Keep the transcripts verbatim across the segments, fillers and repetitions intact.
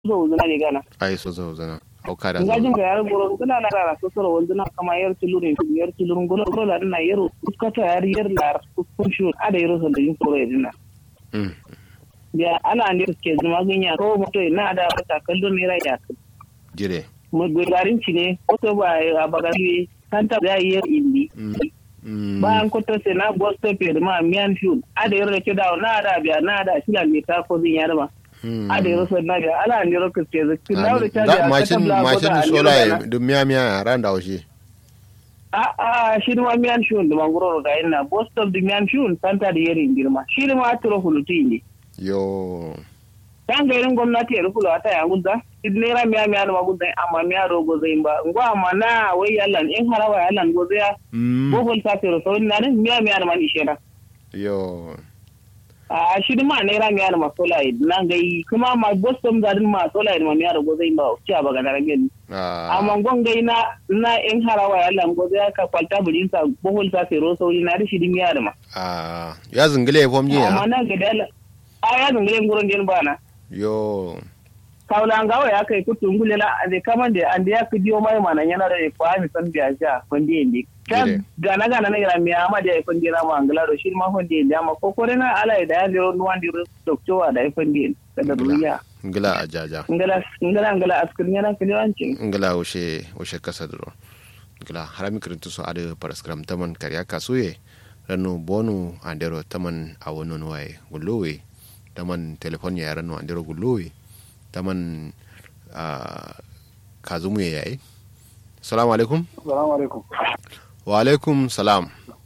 so zuna ne gana ai so zo zana au kada zo ngajin ga yar goro zuna na rara so so wanduna kama yar tulurin yar tulurun goro goro la na yaro kuskata yar yar la kun shu ada yaro so da yin koro yadina mm ya ana ne suke zuma ganya ko mutai na da ta kallo ne rai ya jire mu gwarin ci ne ko to ba a bagari kanta da yar indi mm bayan ko to sai na bosto pe ma mian shu ada yaro ke da na da biya na da shi la me ta ko zin yar ba ada yaro so na ga ala ne ro ke ce kin da ta da mashin mashin sola da miya miya ran da wuce a a shi ma mian shu da mangoro ga ina bosto da mian shu kanta da yar girma shi ma turo huluti ne yo tanga irin gwamnati ya rufula ta ya gudda idnera miya miya da magudda amma miya rogo zai ba ngwa amma na wai yallan in harawa yallan gozo ya bohol ta fero so na ne miya miya da mani shera yo a shi ma ne ra miya da masola nan gai kuma ma bostom gadin ma sola ma miya da gozo ba ci ba ga daragen amma gongai na na in harawa yallan gozo ya ka kwalta burin sa bohol ta fero so na da shi miya da ma ah ya zingile fom ya amma na ga dala a ya zingile nguron din bana yo kaula ngawa ya kai kutu ngule la ade kamande ande ya kidiyo mai mana yana da kwa mi san biya ja kondi indi kan gana gana na gira mi ama da kondi na mangala do shi ma kondi indi ama kokore na ala da ya lero nuwandi dokto da kondi da duniya ngala ajaja ngala ngala ngala askirnya na kiliwanci ngala ushe ushe kasadro ngala harami kirintu so ade paraskram taman kariya kasuye ranu bonu andero taman awonon waye gulluwe taman telefon ya ranu andero gulluwe taman uh, kazumu ya yayi. Assalamu alaikum. Assalamu alaikum. Wa alaikum salam.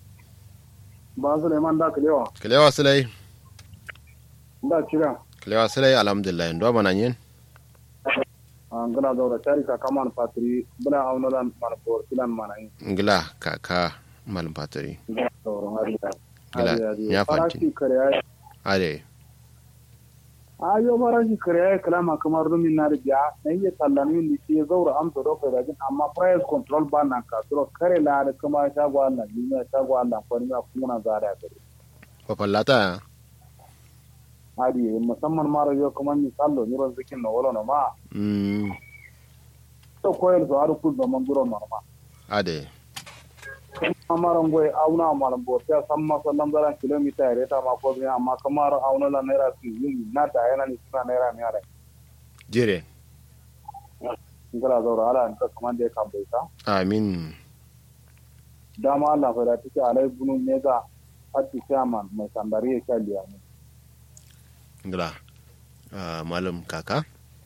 Ba Suleiman da Kilewa. Kilewa Sulai. Da kira. Kilewa Sulai alhamdulillah. Ndo mana yin? An gana da tari ka kaman fatiri bula auno dan man for filan mana yin. Ngila kaka malum fatiri. Ngila ya fanti. Ade. ayo farashi kare kalama kamar rumin na riya na iya tallani ni ke zaura amsa doka da jin amma price control ba nan ka turo kare la da kuma shago Allah ni ne shago Allah ko ni kuma zara gare ko fallata hadi musamman mara yo kuma ni sallo ni ron zikin no wala no ma mm to koyar zo har ku zaman guro normal ade amaran goy auna amaran bo ta samma sallam dara kilomita reta ma ko bi amma kamar auna la naira su yin na ta yana ni suna naira mi are jere ngala zo ala an ta kuma de kan baita amin dama Allah fa da take alai bunu mega hatti chairman mai sandari ya kaliya ne ngala uh, malam kaka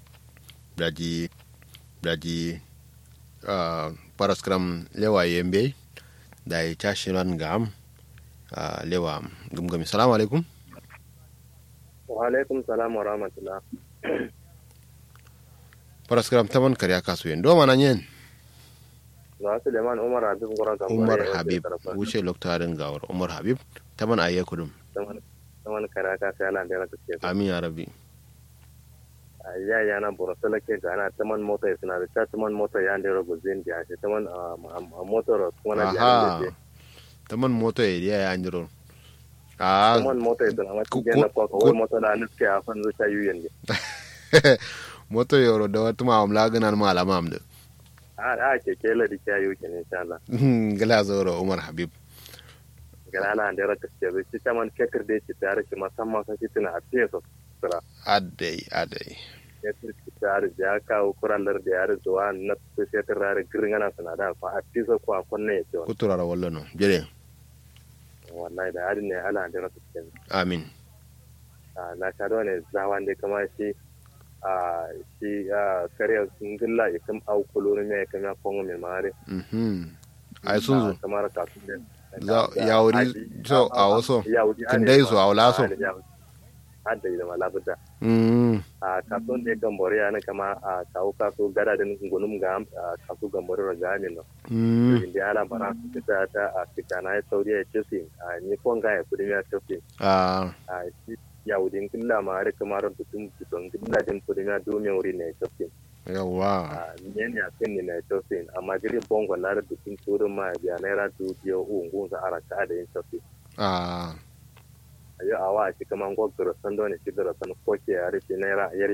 daji daji uh, paraskram lewa yembe da ya tashi ran gam a lewa gumgami. Salamu alaikum. Wa alaikum salam wa rahmatullah. Paraskram taman kariya kasu yin doma nan yin. Za su leman Umar Habib gura gamba. Umar Habib wuce loktarin gawar Umar Habib taman ayya kudum. Taman kariya kasu yana da rata ce. Amin ya rabi. Ya yana borosala ke gana taman mota ya suna da ta taman mota ya ndero gozin da shi taman motor kuma na biya. Taman mota ya ya ndero. Ah. Taman mota ya suna mata gena ko ko mota da nuske a fan zuciya yuyen ne. Moto yoro da wata ma amla ganan ma alama amda. A a ke kela da kiyayo ke ne insha Allah. Gala zoro Umar Habib. Gala na ndero ta ce shi taman kekir da shi tare shi musamman sai tuna a fiye so. Adai adai. Ya tsari ya kawo kurallar da yare zuwa na sosaitar rare giringana suna da fa a tisa ko a kwanne ya ce wani. Kuturara wallo no, jere. Wallahi da yare ne ala da rasu cikin. Amin. Na shaɗo ne zawan da kama shi a shi kariya sun gilla ya kam au kolorin ya kam ya kongo mai mare. Ai sun zo. Kamar kafin da. Ya wuri so a waso. Kin dai so a wala so. Hadda da malabuta a kasuwan da gambore ya na kama a kawo kaso gada da gunum ga kaso gambore ra ga ne no inda ala bara su ta ta a kitana ya sauri ya ce a ni konga ya kudi ya ce a a ya wudin killa ma har kamar tutun tutun killa din kudi ya do me wuri ne ce yawa a ne ne akin ne ne ce amma gari bongo na da tutun turun ma ya naira du biyo ungun za araka da yin ce a ayo awa a cikin mangon garasan da wani shi garasan koke ya rufe naira